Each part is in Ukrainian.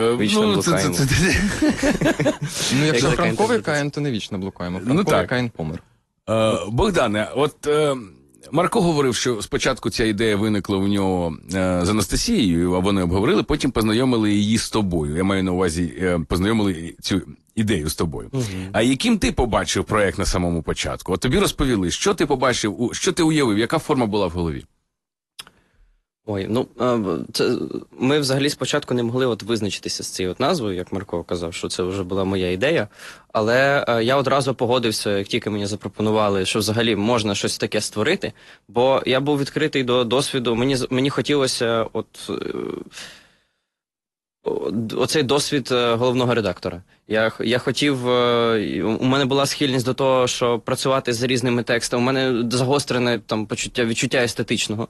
Вічно блукаємо. Ну, якщо Франковий Каїн, то не вічно блукаємо. Франковий Каїн помер. Богдане, от Марко говорив, що спочатку ця ідея виникла у нього з Анастасією, а вони обговорили, потім познайомили її з тобою. Я маю на увазі, познайомили цю ідею з тобою. А яким ти побачив проєкт на самому початку? От тобі розповіли, що ти побачив, що ти уявив, яка форма була в голові? Ой, ну, ми взагалі спочатку не могли визначитися з цією назвою, як Марко казав, що це вже була моя ідея, але я одразу погодився, як тільки мені запропонували, що взагалі можна щось таке створити, бо я був відкритий до досвіду, мені хотілося оцей досвід головного редактора. Я хотів, у мене була схильність до того, що працювати з різними текстами, у мене загострене там відчуття естетичного.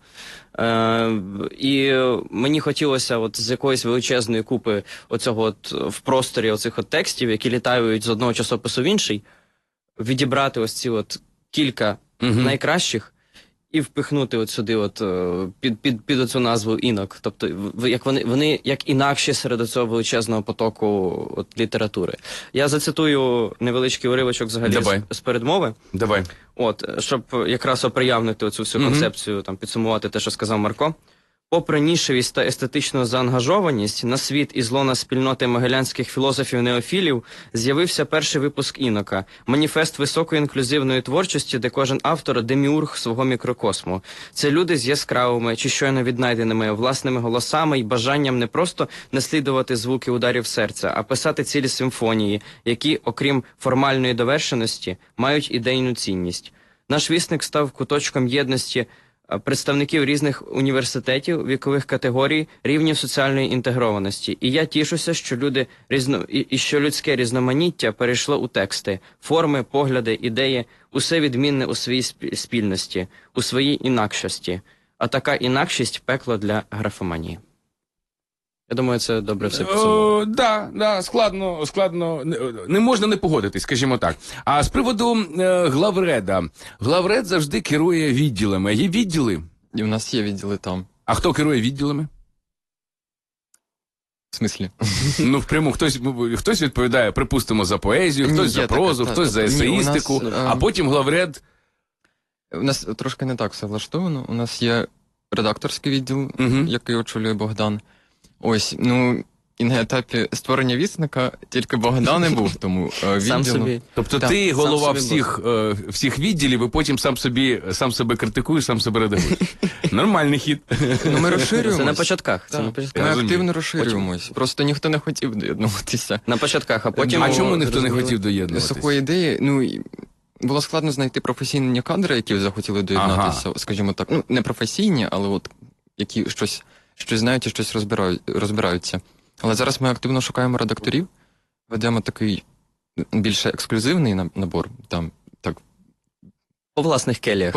І мені хотілося з якоїсь величезної купи оцього в просторі оцих текстів, які літають з одного часопису в інший, відібрати ось ці кілька найкращих, і впихнути сюди під оцю назву «Інок». Тобто, як вони як інакші серед цього величезного потоку літератури. Я зацитую невеличкий уривочок взагалі з передмови. Давай. Щоб якраз оприявнити оцю всю концепцію, підсумувати те, що сказав Марко. Попри нішевість та естетичну заангажованість, на світ із лона спільноти могилянських філософів-неофілів з'явився перший випуск «Інока» – маніфест високої інклюзивної творчості, де кожен автор – деміург свого мікрокосму. Це люди з яскравими чи щойно віднайденими власними голосами і бажанням не просто наслідувати звуки ударів серця, а писати цілі симфонії, які, окрім формальної довершеності, мають ідейну цінність. Наш вісник став куточком єдності представників різних університетів, вікових категорій, рівнів соціальної інтегрованості. І я тішуся, що що людське різноманіття перейшло у тексти, форми, погляди, ідеї, усе відмінне у своїй спільності, у своїй інакшості. А така інакшість – пекло для графоманії. Я думаю, це добре все підсумовує. Да, складно, не можна не погодитись, скажімо так. А з приводу главреда. Главред завжди керує відділами. Є відділи? І в нас є відділи там. А хто керує відділами? В смислі? Ну, впряму, хтось відповідає, припустимо, за поезію, хтось за прозу, хтось за есеїстику, а потім главред... У нас трошки не так все влаштовано. У нас є редакторський відділ, який очолює Богдан. Ось, і на етапі створення вісника тільки Богдан не був в тому відділу. Сам собі. Тобто ти голова всіх відділів, і потім сам себе критикуєш, сам себе редагуєш. Нормальний хід. Ми розширюємося. Це на початках. Ми активно розширюємось. Просто ніхто не хотів доєднуватися. На початках, а потім... А чому ніхто не хотів доєднуватися? З такої ідеї, було складно знайти професійні кадри, які захотіли доєднатися, скажімо так. Не професійні, але які щось знають і щось розбираються. Але зараз ми активно шукаємо редакторів, ведемо такий більше ексклюзивний набор, там, так. По власних келіях.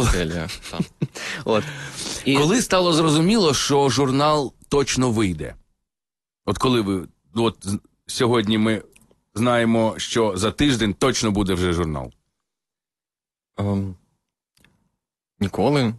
Коли стало зрозуміло, що журнал точно вийде? От коли сьогодні ми знаємо, що за тиждень точно буде вже журнал? Ніколи.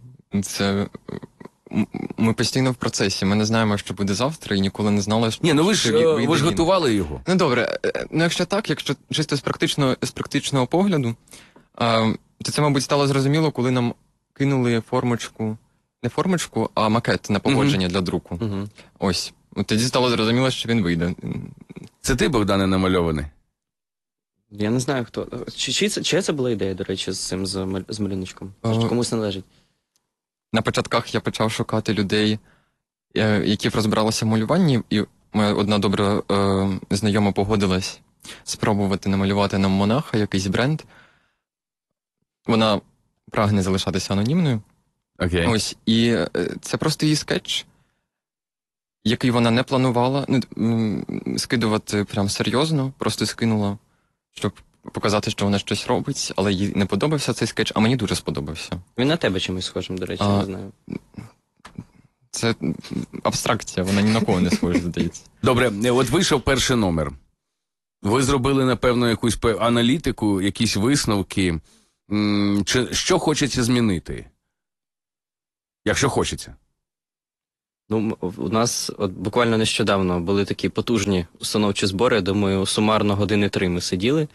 Ми постійно в процесі, ми не знаємо, що буде завтра, і ніколи не знали, що... ви ж готували його. Ну, добре, якщо так, якщо чисто з практичного погляду, то це, мабуть, стало зрозуміло, коли нам кинули не формочку, а макет на погодження для друку. Ось. Тоді стало зрозуміло, що він вийде. Це ти, Богдане, намальований? Я не знаю, хто. Чия це була ідея, до речі, з цим з малюночком? Комусь належить? На початках я почав шукати людей, які розбиралися в малюванні, і моя одна добра знайома погодилась спробувати намалювати нам монаха, якийсь бренд. Вона прагне залишатися анонімною. Okay. Ось, і це просто її скетч, який вона не планувала скидувати прям серйозно, просто скинула, щоб показати, що вона щось робить, але їй не подобався цей скетч, а мені дуже сподобався. Він на тебе чимось схожим, до речі, не знаю. Це абстракція, вона ні на кого не схожа, здається. Добре, от вийшов перший номер. Ви зробили, напевно, якусь аналітику, якісь висновки. Що хочеться змінити? Якщо хочеться. Ну, у нас от буквально нещодавно були такі потужні установчі збори. Я думаю, сумарно години 3 ми сиділи.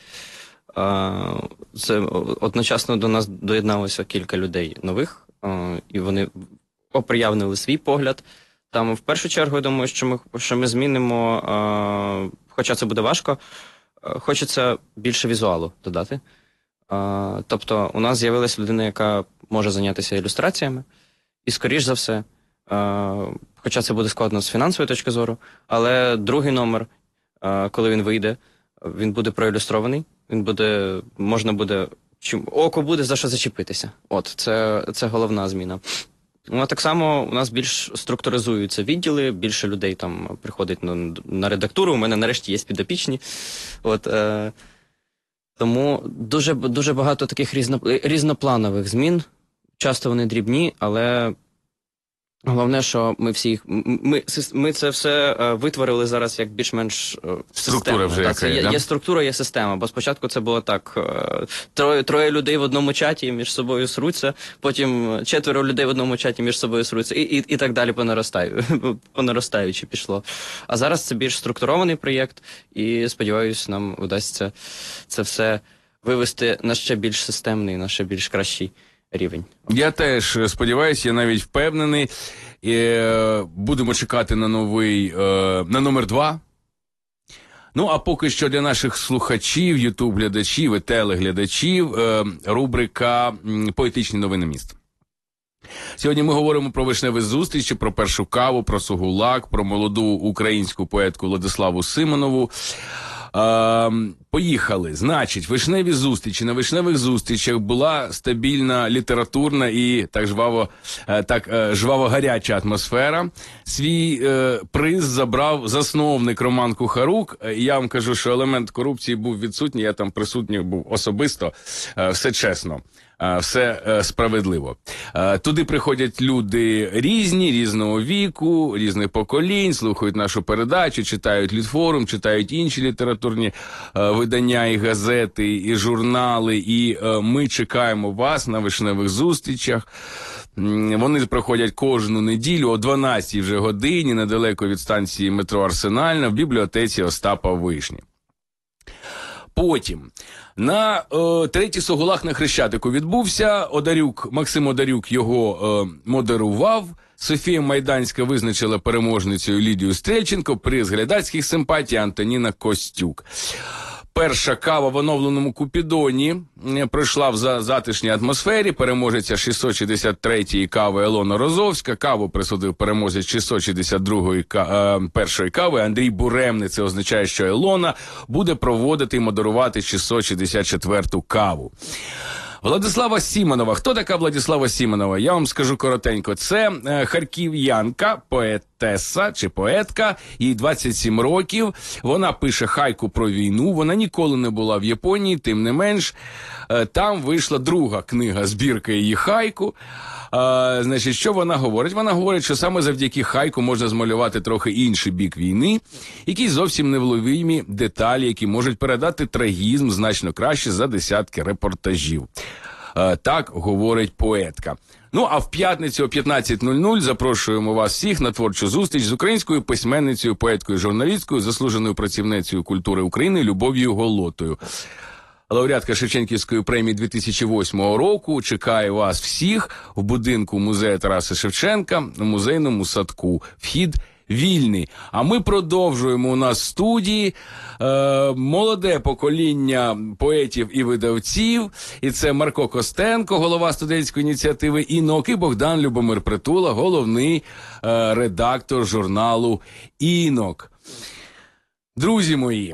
Це одночасно до нас доєдналося кілька людей нових, і вони оприявнили свій погляд. Там, в першу чергу, я думаю, що ми змінимо, хоча це буде важко, хочеться більше візуалу додати. Тобто, у нас з'явилася людина, яка може зайнятися ілюстраціями, і, скоріш за все, хоча це буде складно з фінансової точки зору, але другий номер, коли він вийде, він буде проілюстрований, можна буде, око буде за що зачепитися. От, це головна зміна. Ну, так само у нас більш структуризуються відділи, більше людей там приходить на редактуру, у мене нарешті є підопічні. От, тому дуже багато таких різнопланових змін. Часто вони дрібні, але головне, що ми це все витворили зараз як більш-менш структура вже яка є структура, є система. Бо спочатку це було так: троє людей в одному чаті між собою сруться, потім 4 людей в одному чаті між собою сруться, і так далі по наростаючи пішло. А зараз це більш структурований проєкт, і, сподіваюся, нам вдасться це все вивести на ще більш системний, на ще більш кращий рівень. Я теж сподіваюся, я навіть впевнений. Будемо чекати на новий, на номер 2. Ну, а поки що для наших слухачів, ютуб-глядачів і телеглядачів рубрика «Поетичні новини міста». Сьогодні ми говоримо про вишневі зустрічі, про першу каву, про Сугулак, про молоду українську поетку Владиславу Симонову. Поїхали. Значить, вишневі зустрічі. На вишневих зустрічах була стабільна літературна і так жваво гаряча атмосфера. Свій приз забрав засновник Роман Кухарук. Я вам кажу, що елемент корупції був відсутній, я там присутній був особисто. Все чесно. Все справедливо. Туди приходять люди різні, різного віку, різних поколінь, слухають нашу передачу, читають Літфорум, читають інші літературні видання і газети, і журнали. І ми чекаємо вас на вишневих зустрічах. Вони проходять кожну неділю о 12-й вже годині, недалеко від станції метро Арсенальна, в бібліотеці Остапа Вишні. Потім на третій Сугулак на Хрещатику відбувся. Максим Одарюк його модерував. Софія Майданська визначила переможницею Лідію Стрельченко, приз глядацьких симпатій Антоніна Костюк. Перша кава в оновленому Купідоні пройшла в затишній атмосфері. Переможеця 663-ї кави Елона Розовська. Каву присудив переможець 662-ї першої кави Андрій Буремний. Це означає, що Елона буде проводити і модерувати 664-ту каву. Владислава Сімонова. Хто така Владислава Сімонова? Я вам скажу коротенько. Це харків'янка, поетеса чи поетка, їй 27 років. Вона пише хайку про війну. Вона ніколи не була в Японії, тим не менш. Там вийшла друга книга, збірка її хайку. Значить, що вона говорить? Вона говорить, що саме завдяки хайку можна змалювати трохи інший бік війни, якісь зовсім невловимі деталі, які можуть передати трагізм значно краще за десятки репортажів. Так говорить поетка. Ну, а в п'ятницю о 15:00 запрошуємо вас всіх на творчу зустріч з українською письменницею, поеткою, журналісткою, заслуженою працівницею культури України Любов'ю Голотою. Лауреатка Шевченківської премії 2008 року чекає вас всіх в будинку музею Тараса Шевченка в музейному садку. Вхід вільний. А ми продовжуємо у нас в студії молоде покоління поетів і видавців. І це Марко Костенко, голова студентської ініціативи «Інок», і Богдан Любомир Притула, головний редактор журналу «Інок». Друзі мої,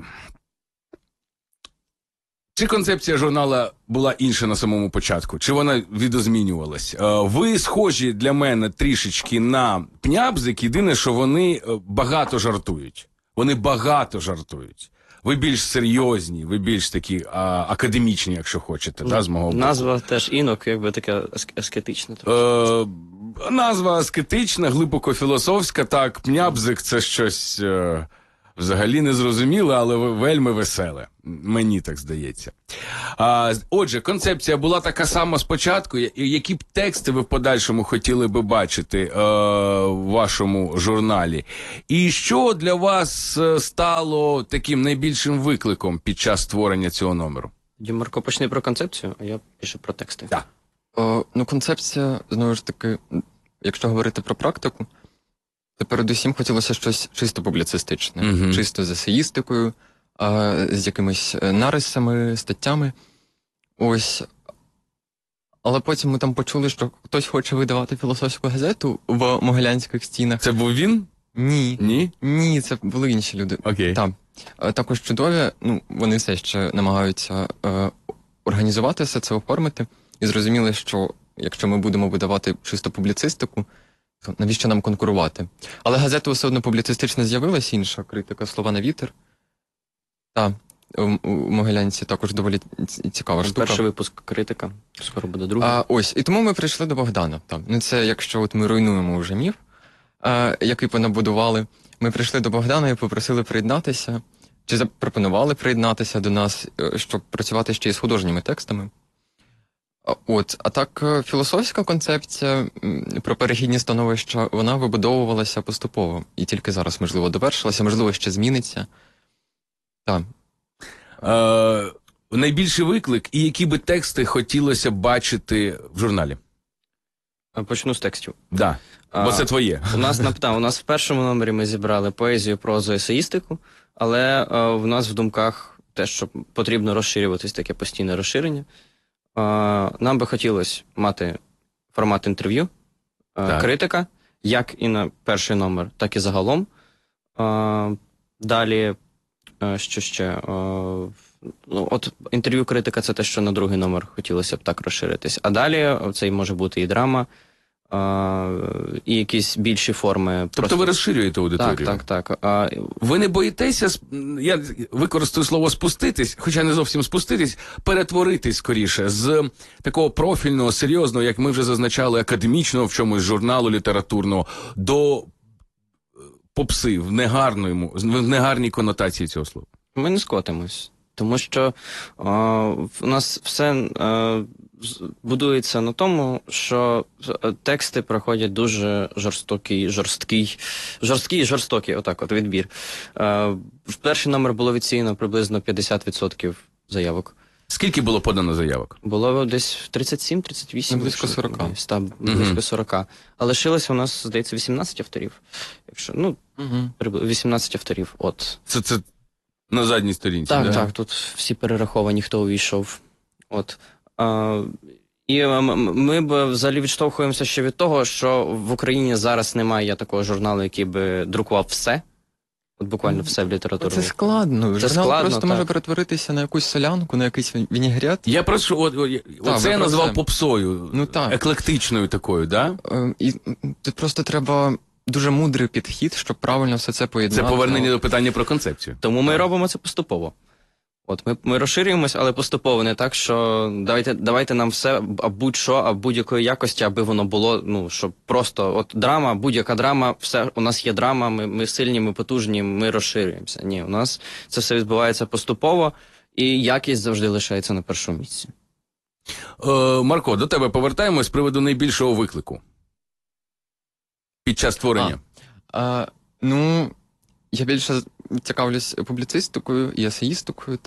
чи концепція журнала була інша на самому початку? Чи вона відозмінювалась? Ви схожі для мене трішечки на пнябзик, єдине, що вони багато жартують. Вони багато жартують. Ви більш серйозні, ви більш такі академічні, якщо хочете, да, з мого боку. Назва теж «Інок», якби така аскетична. Назва аскетична, глибоко філософська, так, пнябзик – це щось Взагалі не зрозуміле, але вельми веселе. Мені так здається. Отже, концепція була така сама спочатку. Які б тексти ви в подальшому хотіли би бачити в вашому журналі? І що для вас стало таким найбільшим викликом під час створення цього номеру? Марко, почни про концепцію, а я більше про тексти. Так. Ну, концепція, знову ж таки, якщо говорити про практику, то передусім хотілося щось чисто публіцистичне, чисто з есеїстикою, з якимись нарисами, статтями. Ось. Але потім ми там почули, що хтось хоче видавати філософську газету в Могилянських стінах. Це був він? Ні. Ні? Ні, це були інші люди. Окей. Так. Також чудові, вони все ще намагаються організувати все це, оформити. І зрозуміли, що якщо ми будемо видавати чисто публіцистику, то навіщо нам конкурувати? Але газета все одно публіцистично з'явилася, інша критика «Слова на вітер». Так, у Могилянці також доволі цікава штука. Перший випуск критика, скоро буде другий. Ось, і тому ми прийшли до Богдана. Так. Ну, це якщо от ми руйнуємо вже міф, який понабудували. Ми прийшли до Богдана і попросили приєднатися, чи запропонували приєднатися до нас, щоб працювати ще й з художніми текстами. А так, філософська концепція про перехідні становища, вона вибудовувалася поступово. І тільки зараз, можливо, довершилася, можливо, ще зміниться. Так. Найбільший виклик і які би тексти хотілося б бачити в журналі? Почну з текстів. Да, бо це твоє. У нас в першому номері ми зібрали поезію, прозу, есеїстику, але в нас в думках те, що потрібно розширюватись, таке постійне розширення. Нам би хотілося мати формат інтерв'ю, критика, як і на перший номер, так і загалом. Далі, що ще? От інтерв'ю критика – це те, що на другий номер хотілося б так розширитись. А далі це може бути і драма, і якісь більші форми. Тобто ви розширюєте аудиторію? Так. Ви не боїтеся, я використаю слово «спуститись», хоча не зовсім спуститись, перетворитись скоріше з такого профільного, серйозного, як ми вже зазначали, академічного в чомусь журналу літературного, до попси в негарній конотації цього слова? Ми не скотимось. Тому що у нас все будується на тому, що тексти проходять дуже жорсткий отак от відбір. В перший номер було відсіяно приблизно 50% заявок. Скільки було подано заявок? Було десь 37-38. Близько 40. Близько 40. А лишилося у нас, здається, 18 авторів. Якщо, 18 авторів. От. Це на задній сторінці, так, тут всі перераховані, хто увійшов. От. І ми б взагалі відштовхуємося ще від того, що в Україні зараз немає такого журналу, який би друкував все. От буквально все в літературі. Це складно. Це журнал складно, просто може перетворитися на якусь солянку, на якийсь вінігрет. Я прошу, оце я назвав попсою, еклектичною такою, да? І тут просто треба дуже мудрий підхід, щоб правильно все це поєднати. Це повернення до питання про концепцію. Тому ми робимо це поступово. От ми розширюємось, але поступово, не так, що давайте нам все, будь-що, будь-якої якості, аби воно було, щоб просто, от драма, будь-яка драма, все, у нас є драма, ми сильні, ми потужні, ми розширюємося. Ні, у нас це все відбувається поступово, і якість завжди лишається на першому місці. Марко, до тебе повертаємось з приводу найбільшого виклику під час створення. Я більше цікавлюсь публіцистикою і есеїстикою.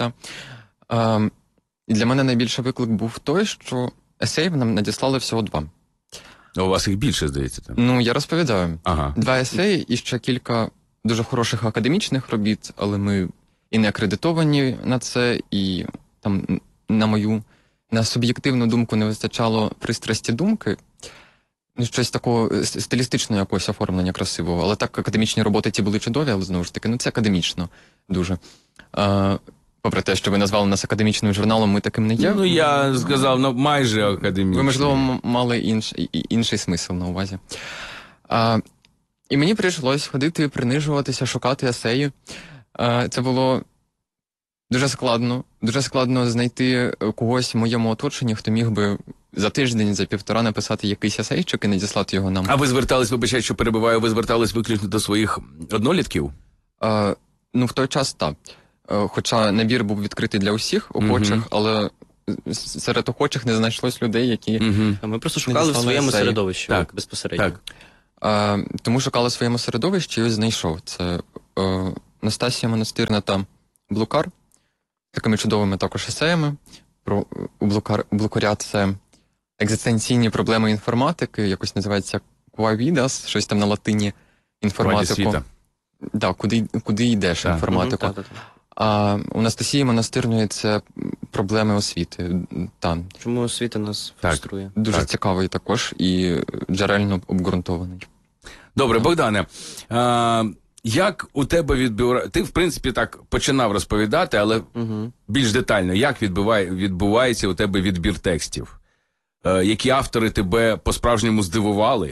І для мене найбільший виклик був той, що есеїв нам надіслали всього 2. У вас їх більше, здається, там? Я розповідаю. 2 есеї і ще кілька дуже хороших академічних робіт, але ми і не акредитовані на це, і там, на суб'єктивну думку не вистачало пристрасті думки. Щось такого стилістичного якогось оформлення красивого. Але так, академічні роботи ті були чудові, але знову ж таки, це академічно дуже. Попри те, що ви назвали нас академічним журналом, ми таким не є. Я сказав, майже академічним. Ви, можливо, мали інший смисл на увазі. І мені прийшлось ходити, принижуватися, шукати есеї. Це було дуже складно. Дуже складно знайти когось в моєму оточенні, хто міг би за тиждень, за півтора написати якийсь есейчик і надіслати його нам. А ви звертались, вибачайте, що перебиваю, ви звертались виключно до своїх однолітків? Ну, в той час так. Хоча набір був відкритий для усіх охочих, але серед охочих не знайшлось людей, які... Ми просто шукали в дістали своєму цей. середовищі Так, безпосередньо. Так. Тому шукали в своєму середовищі і ось знайшов. Це Настасія Монастирна та Блукар, такими чудовими також есеями. У Блукаря це екзистенційні проблеми інформатики, якось називається Qua Vidas, щось там на латині інформатику. Світа. Да, куди йдеш Так. інформатику. Так. А у Настасії Монастирної це проблеми освіти. Там Чому освіта нас Так. фруструє? дуже Так. цікавий також і джерельно обґрунтований. Добре, Богдане, як у тебе відбувається... Ти, в принципі, так починав розповідати, але більш детально, як відбувається у тебе відбір текстів? Які автори тебе по-справжньому здивували?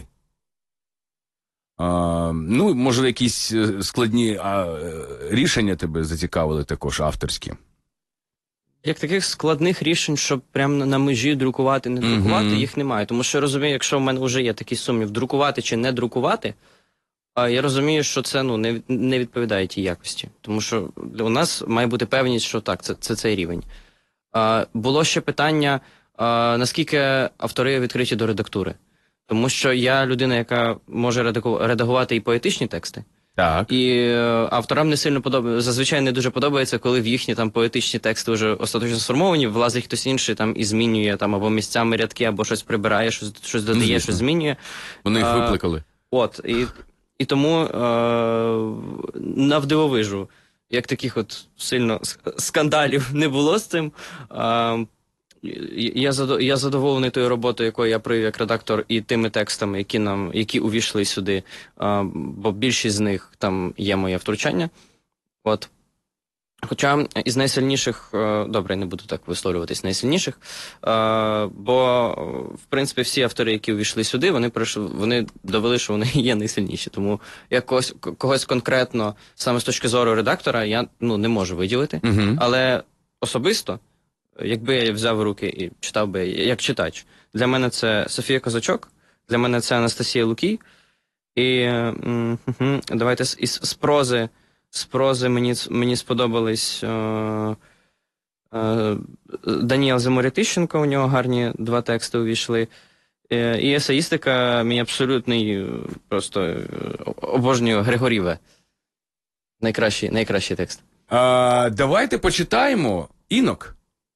Ну, може, якісь складні рішення тебе зацікавили також, авторські? Як таких складних рішень, щоб прямо на межі друкувати, не друкувати, їх немає. Тому що я розумію, якщо в мене вже є такий сумнів, друкувати чи не друкувати, я розумію, що це не відповідає тій якості. Тому що у нас має бути певність, що так, це цей рівень. Було ще питання, наскільки автори відкриті до редактури. Тому що я людина, яка може редагувати і поетичні тексти. Так. І авторам не сильно подобається, зазвичай не дуже подобається, коли в їхні там поетичні тексти вже остаточно сформовані, влазить хтось інший там і змінює там або місцями рядки, або щось прибирає, щось додає, Звісно. щось змінює. Вони їх викликали. От, і тому навдивовижу, як таких от сильно скандалів не було з цим. Я задоволений тою роботою, якою я провів як редактор, і тими текстами, які увійшли сюди, бо більшість з них там є моє втручання. От. Хоча із найсильніших, добре, я не буду так висловлюватись, найсильніших, бо, в принципі, всі автори, які увійшли сюди, вони довели, що вони є найсильніші. Тому я когось конкретно, саме з точки зору редактора, я не можу виділити. Але особисто, якби я взяв в руки і читав би як читач, для мене це Софія Козачок, для мене це Анастасія Лукій. І давайте з прози мені сподобались Даніел Заморя-Тищенко, у нього гарні 2 тексти увійшли. І есеїстика, мій абсолютний, просто обожнюю Григоріве. Найкращий текст. Давайте почитаємо «Інок».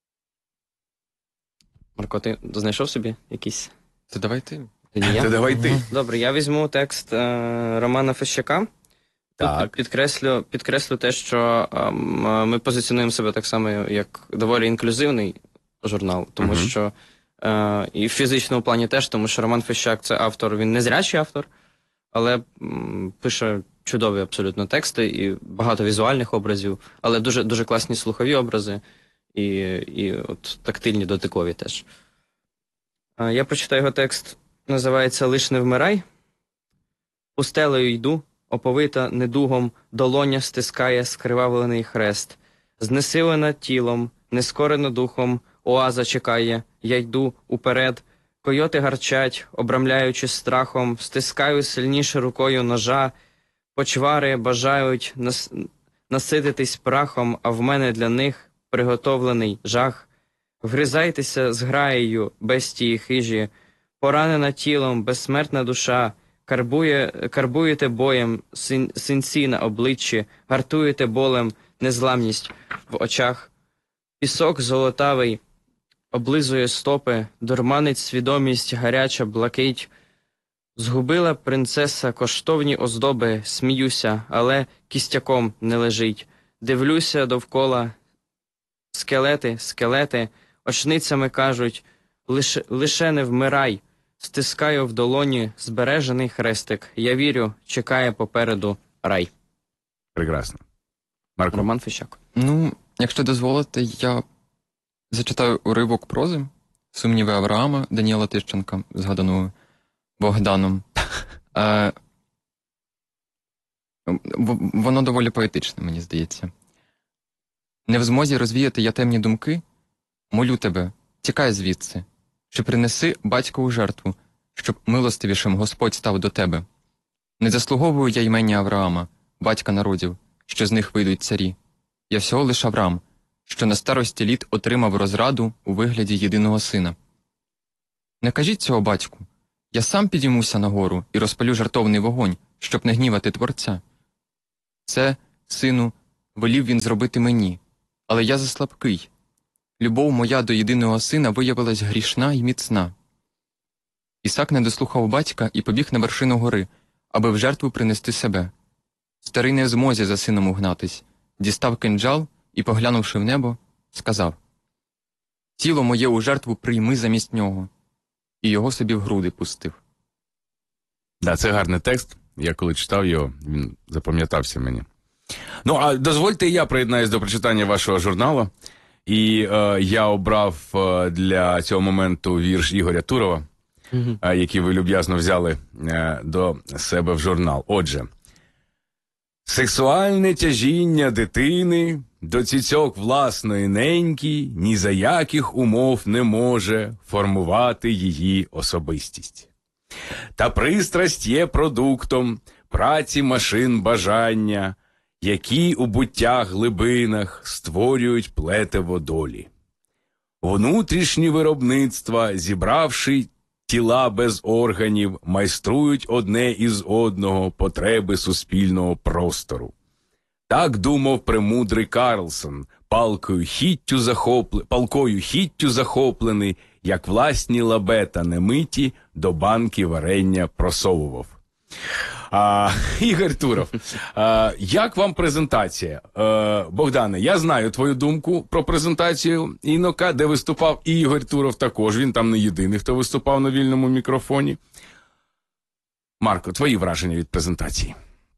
Марко, ти знайшов собі якийсь? Це давай ти. Та давай ти. Добре, я візьму текст Романа Фещака. Так. Підкреслю те, що ми позиціонуємо себе так само, як доволі інклюзивний журнал, тому що і в фізичному плані теж, тому що Роман Фещак – це автор, він незрячий автор, але пише чудові абсолютно тексти і багато візуальних образів, але дуже, дуже класні слухові образи і от тактильні, дотикові теж. Я прочитаю його текст, називається «Лиш не вмирай». «Пустелею йду, оповита недугом, долоня стискає скривавлений хрест. Знесилена тілом, нескорена духом, оаза чекає, я йду уперед. Койоти гарчать, обрамляючи страхом, стискаю сильніше рукою ножа. Почвари бажають насититись прахом, а в мене для них приготовлений жах. Вгризайтеся з граєю, бестії хижі, поранена тілом, безсмертна душа. Карбуєте боєм синці на обличчі, гартуєте болем незламність в очах. Пісок золотавий облизує стопи, дурманить свідомість гаряча блакить. Згубила принцеса коштовні оздоби, сміюся, але кістяком не лежить. Дивлюся довкола, скелети, очницями кажуть, лише не вмирай. Стискаю в долоні збережений хрестик. Я вірю, чекає попереду рай. Прекрасно. Марко. Роман Фещак. Ну, якщо дозволите, я зачитаю уривок прози «Сумніви Авраама» Даніела Тищенка, згаданого Богданом. Воно доволі поетичне, мені здається. «Не в змозі розвіяти я темні думки, молю тебе, тікай звідси. Чи принеси батькову жертву, щоб милостивішим Господь став до тебе. Не заслуговую я імені Авраама, батька народів, що з них вийдуть царі. Я всього лиш Авраам, що на старості літ отримав розраду у вигляді єдиного сина. Не кажіть цього, батьку. Я сам підіймуся на гору і розпалю жертовний вогонь, щоб не гнівати Творця. Це, сину, волів він зробити мені, але я заслабкий. Любов моя до єдиного сина виявилась грішна і міцна. Ісак не дослухав батька і побіг на вершину гори, аби в жертву принести себе. Старий не в змозі за сином угнатись, дістав кинджал і, поглянувши в небо, сказав: «Тіло моє у жертву прийми замість нього». І його собі в груди пустив. Да, це гарний текст. Я коли читав його, він запам'ятався мені. Ну, а дозвольте, я приєднаюсь до прочитання вашого журналу. І я обрав для цього моменту вірш Ігоря Турова, який ви люб'язно взяли до себе в журнал. Отже. Сексуальне тяжіння дитини до цицьок власної неньки ні за яких умов не може формувати її особистість. Та пристрасть є продуктом праці машин бажання, які у буттях глибинах створюють плетиво долі. Внутрішні виробництва, зібравши тіла без органів, майструють одне із одного потреби суспільного простору. Так думав премудрий Карлсон, палкою хіттю захоплений, як власні лабета немиті до банки варення просовував. Ігор Туров, як вам презентація? Богдане, я знаю твою думку про презентацію Інока, де виступав і Ігор Туров також, він там не єдиний, хто виступав на вільному мікрофоні. Марко, твої враження від презентації?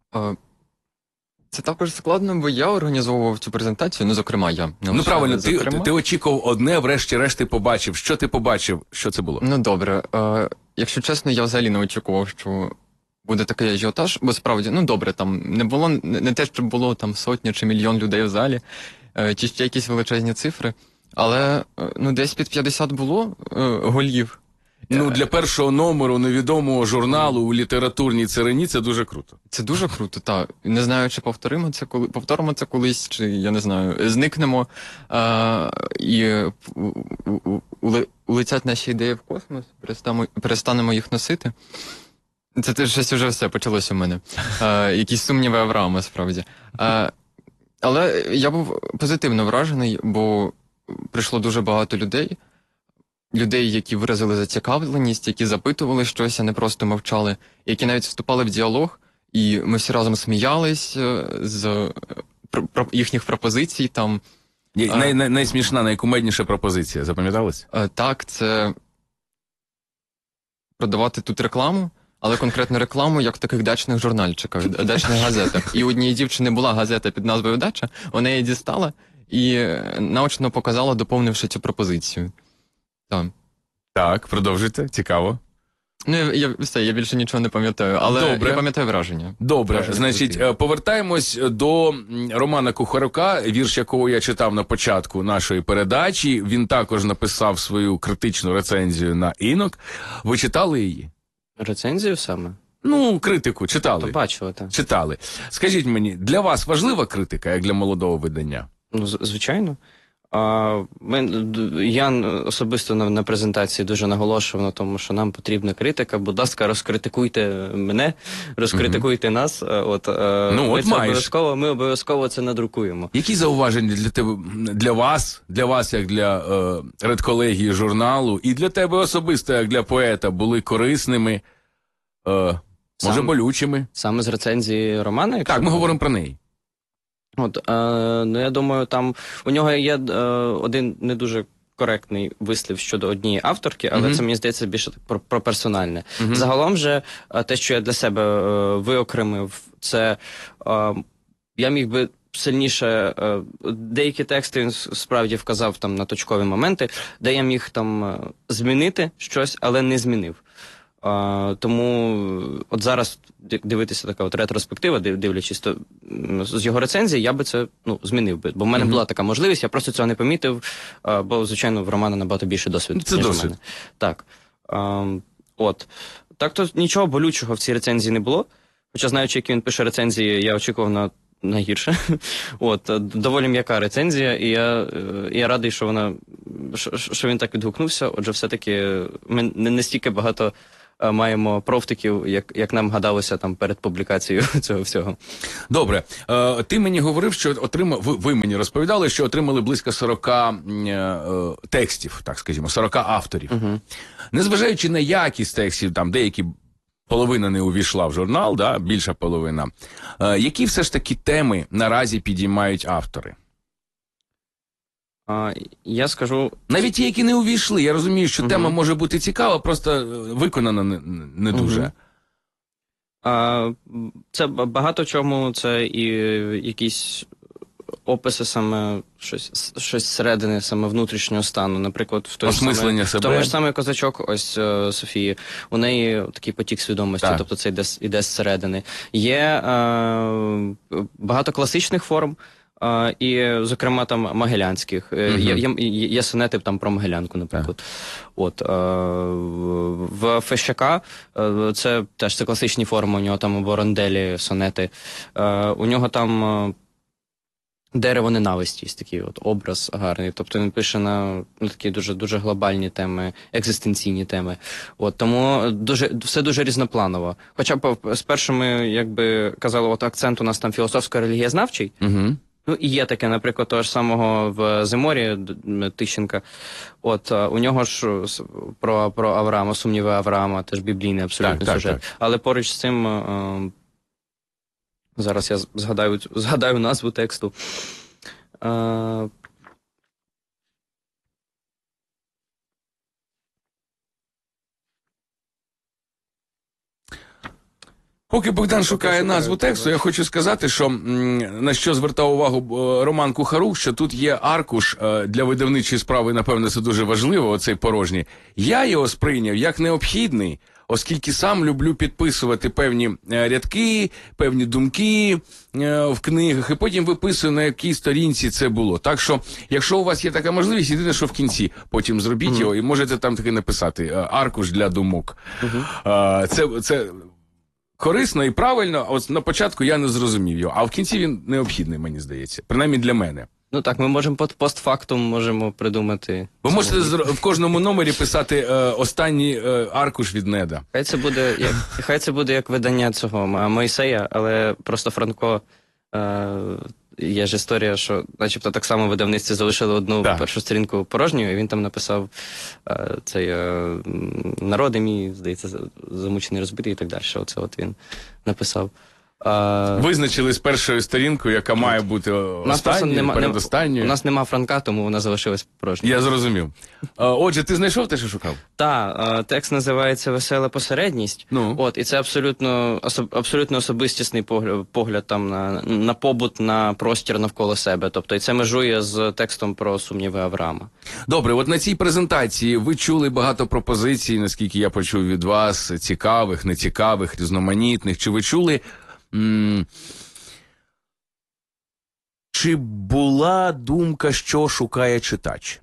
Це також складно, бо я організовував цю презентацію, ну, зокрема, я. Ну, правильно, ти очікував одне, врешті-решт ти побачив. Що ти побачив? Що це було? Ну, добре. Якщо чесно, я взагалі не очікував, що буде такий ажіотаж, бо справді, ну, добре, там не було, не те, щоб було там сотня чи мільйон людей в залі, чи ще якісь величезні цифри, але, ну, десь під 50 було голів. Ну, для першого номеру невідомого журналу у літературній царині це дуже круто. Це дуже круто, так. Не знаю, чи повторимо це колись, чи, я не знаю, зникнемо і улетять наші ідеї в космос, перестанемо їх носити. Це теж щось вже все почалося у мене. Якісь сумніви Авраама, справді. Але я був позитивно вражений, бо прийшло дуже багато людей, які виразили зацікавленість, які запитували щось, а не просто мовчали, які навіть вступали в діалог, і ми всі разом сміялись з їхніх пропозицій. Там. Найсмішна, найкумедніша пропозиція, запам'яталась? Так, це продавати тут рекламу, але конкретно рекламу, як в таких дачних журнальчиках, дачних газетах. І у однієї дівчини була газета під назвою «Дача», вона її дістала і наочно показала, доповнивши цю пропозицію. Так, продовжуйте, цікаво. Ну, я більше нічого не пам'ятаю, але Добре. Я пам'ятаю враження. Добре, значить, повертаємось до Романа Кухарука, вірш якого я читав на початку нашої передачі. Він також написав свою критичну рецензію на «Інок». Ви читали її? Рецензію саме? Ну, критику читали. То бачили, так. Читали. Скажіть мені, для вас важлива критика, як для молодого видання? Ну, звичайно. Я особисто на презентації дуже наголошував на тому, що нам потрібна критика. Будь ласка, розкритикуйте мене, розкритикуйте нас. Ми обов'язково це надрукуємо. Які зауваження для тебе, для вас, як для редколегії журналу, і для тебе особисто, як для поета, були корисними, може болючими? Саме з рецензії Романа? Так, ми говоримо про неї. Ну, я думаю, там у нього є один не дуже коректний вислів щодо однієї авторки, але це, мені здається, більше про персональне. Загалом же, те, що я для себе виокремив, це я міг би сильніше, деякі тексти він справді вказав там на точкові моменти, де я міг там змінити щось, але не змінив. Тому от зараз дивитися така от ретроспектива, дивлячись то, з його рецензії, я би це змінив би. Бо в мене була така можливість, я просто цього не помітив, бо, звичайно, в Романа набагато більше досвіду, ніж у мене. Так. Так то нічого болючого в цій рецензії не було. Хоча, знаючи, які він пише рецензії, я очікував на найгірше. От, доволі м'яка рецензія, і я радий, що що він так відгукнувся. Отже, все-таки ми не стільки багато маємо профтиків, як нам гадалося там перед публікацією цього всього. Добре. Ти мені говорив, що ви мені розповідали, що отримали близько 40 текстів, так скажімо, 40 авторів. Угу. Незважаючи на якість текстів, там деякі половина не увійшла в журнал, да, більша половина. Які все ж таки теми наразі підіймають автори? Я скажу... Навіть ті, які не увійшли. Я розумію, що тема може бути цікава, просто виконана не дуже. Це багато чому, це і якісь описи саме щось зсередини, саме внутрішнього стану. Наприклад, осмислення себе. В тому ж саме козачок, ось Софії, у неї такий потік свідомості, так. Тобто це іде зсередини. Є багато класичних форм, і, зокрема, там Могилянських. Є сонети там про Могилянку, наприклад. От, в Фещака це теж це класичні форми, у нього там або ронделі, сонети. У нього там дерево ненависті, такий от образ гарний. Тобто він пише на такі дуже глобальні теми, екзистенційні теми. От, тому все дуже різнопланово. Хоча б спершу ми, якби казали, от акцент у нас там філософсько-релігієзнавчий. Ну, і є таке, наприклад, того ж самого в Зиморі Тищенка. От, у нього ж про Авраама, сумніви Авраама, теж біблійний абсолютно сюжет. Так. Але поруч з цим, зараз я згадаю назву тексту. Поки Богдан шукає назву тексту, я хочу сказати, що на що звертав увагу Роман Кухарук, що тут є аркуш для видавничої справи, напевно, це дуже важливо, оцей порожній. Я його сприйняв як необхідний, оскільки сам люблю підписувати певні рядки, певні думки в книгах, і потім виписую, на якій сторінці це було. Так що, якщо у вас є така можливість, єдине, що в кінці потім зробіть його, і можете там таки написати аркуш для думок. Це корисно і правильно, а от на початку я не зрозумів його, а в кінці він необхідний, мені здається. Принаймні для мене. Ну так, ми можемо постфактум можемо придумати. Ви можете в кожному номері писати останній аркуш від Неда. Хай це буде як видання цього Мойсея, але просто Франко... Є ж історія, що начебто так само видавництві залишили одну першу сторінку порожньою, і він там написав цей народи мій, здається, замучений, розбитий і так далі. Оце от він написав. Визначили з першою сторінкою, яка має бути останньою, передостанньою. У нас нема Франка, тому вона залишилась порожньою. Я зрозумів. Отже, ти знайшов те, що шукав? Так, текст називається «Весела посередність». Ну. От, і це абсолютно особистісний погляд там, на побут, на простір навколо себе. Тобто, і це межує з текстом про сумніви Авраама. Добре, от на цій презентації ви чули багато пропозицій, наскільки я почув від вас, цікавих, нецікавих, різноманітних. Чи ви чули... Чи була думка, що шукає читач?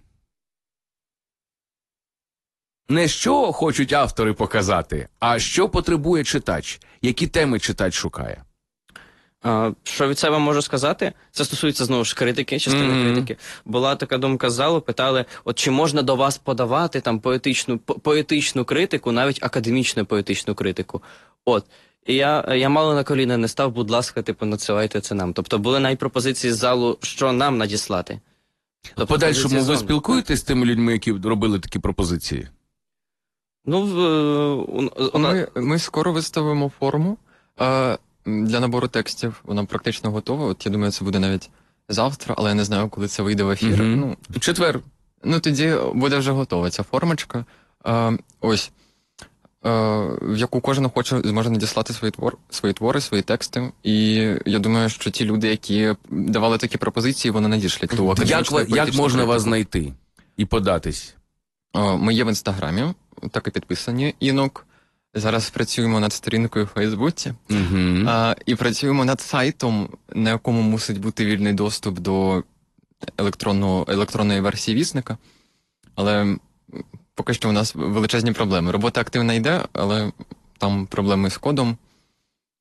Не що хочуть автори показати, а що потребує читач? Які теми читач шукає? Що від себе можу сказати? Це стосується, знову ж, критики, частини критики. Була така думка з залу, питали, от чи можна до вас подавати там поетичну критику, навіть академічну поетичну критику. От. І я мало на коліна не став, будь ласка, надсилайте це нам. Тобто були навіть пропозиції з залу, що нам надіслати. Тобто, подальшому ви спілкуєтесь з тими людьми, які робили такі пропозиції? Ну, ми скоро виставимо форму для набору текстів. Вона практично готова. От я думаю, це буде навіть завтра, але я не знаю, коли це вийде в ефір. Ну, четвер. Ну, тоді буде вже готова ця формочка. Ось. В яку кожен охоче зможе надіслати свої твори, свої тексти. І я думаю, що ті люди, які давали такі пропозиції, вони надішлять ту академічну. Як можна вас знайти і податись? Ми є в Інстаграмі, так і підписані. Інок. Зараз працюємо над сторінкою в Фейсбуці. І працюємо над сайтом, на якому мусить бути вільний доступ до електронної версії вісника. Але поки що у нас величезні проблеми. Робота активно йде, але там проблеми з кодом.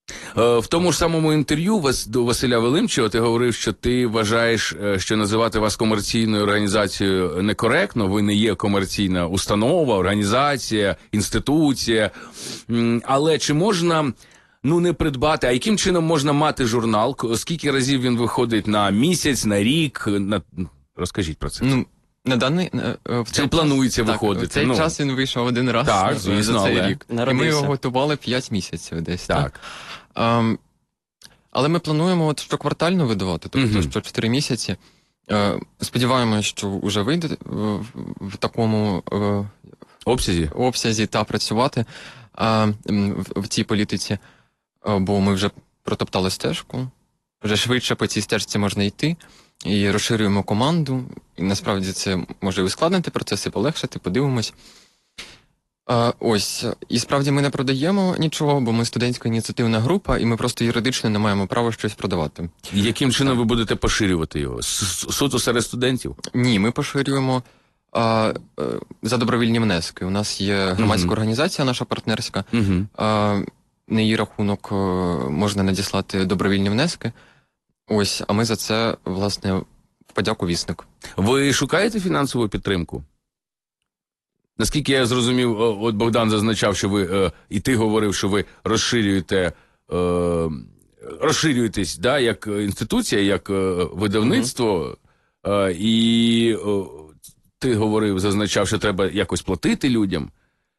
В тому ж самому інтерв'ю до Василя Велимчева ти говорив, що ти вважаєш, що називати вас комерційною організацією некоректно, ви не є комерційна установа, організація, інституція. Але чи можна, не придбати, а яким чином можна мати журнал? Скільки разів він виходить на місяць, на рік? Розкажіть про це. На даний Це планується виходити. В цей час він вийшов один раз за цей рік. І ми його готували 5 місяців десь. Так. Але ми плануємо щоквартально видавати, тобто що 4 місяці. Сподіваємося, що вже вийде в такому обсязі та працювати в цій політиці, бо ми вже протоптали стежку, вже швидше по цій стежці можна йти. І розширюємо команду, і насправді це може і ускладнити процес, і полегшити, подивимось. І справді ми не продаємо нічого, бо ми студентська ініціативна група, і ми просто юридично не маємо права щось продавати. Яким чином ви будете поширювати його? Суто серед студентів? Ні, ми поширюємо за добровільні внески. У нас є громадська організація наша партнерська, на її рахунок можна надіслати добровільні внески. А ми за це, власне, в подяку вісник. Ви шукаєте фінансову підтримку? Наскільки я зрозумів, от Богдан зазначав, що ви, і ти говорив, що ви розширюєтесь, да, як інституція, як видавництво, і ти говорив, зазначав, що треба якось платити людям.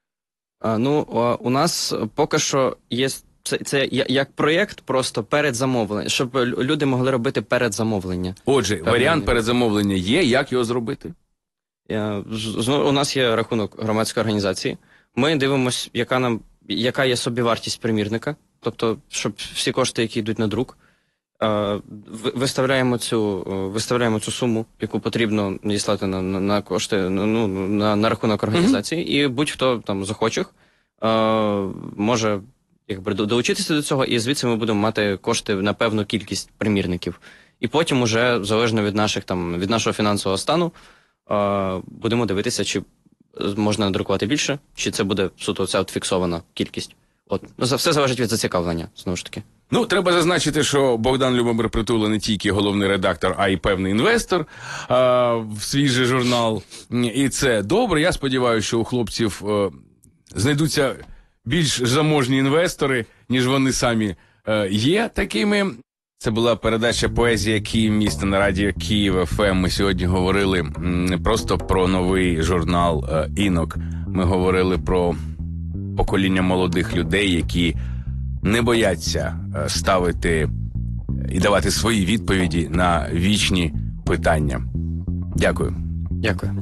У нас поки що є... Це як проєкт просто передзамовлення, щоб люди могли робити передзамовлення. Отже, варіант передзамовлення є, як його зробити? У нас є рахунок громадської організації. Ми дивимося, яка є собівартість примірника, тобто, щоб всі кошти, які йдуть на друк, виставляємо цю суму, яку потрібно надіслати на кошти, на рахунок організації, і будь-хто там з охочих може долучитися до цього, і звідси ми будемо мати кошти на певну кількість примірників. І потім уже, залежно від нашого фінансового стану, будемо дивитися, чи можна надрукувати більше, чи це буде суто ця фіксована кількість. Все залежить від зацікавлення, знову ж таки. Треба зазначити, що Богдан Любомир Притула не тільки головний редактор, а й певний інвестор в свій же журнал. І це добре. Я сподіваюся, що у хлопців знайдуться більш заможні інвестори, ніж вони самі є такими. Це була передача «Поезія Київ міста» на радіо Київ ФМ. Ми сьогодні говорили не просто про новий журнал «Інок». Ми говорили про покоління молодих людей, які не бояться ставити і давати свої відповіді на вічні питання. Дякую. Дякую.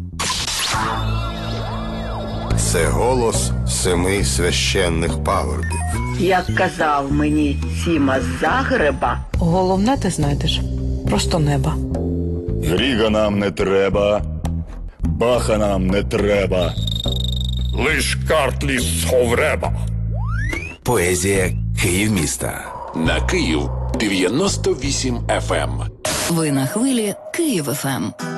Це голос 7 священних пагорбів. Як казав мені Сіма з Загреба, головне ти знайдеш просто неба. Гріга нам не треба, Баха нам не треба, лиш картлі з Ховреба. Поезія Київ міста. На Київ 98 FM. Ви на хвилі Київ ФМ.